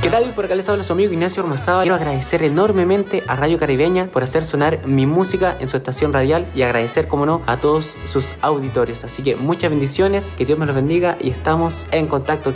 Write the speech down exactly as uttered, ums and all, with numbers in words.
¿Qué tal? Por acá les habla su amigo Ignacio Ormazábal. Quiero agradecer enormemente a Radio Caribeña por hacer sonar mi música en su estación radial y agradecer, como no, a todos sus auditores. Así que muchas bendiciones, que Dios me los bendiga y estamos en contacto.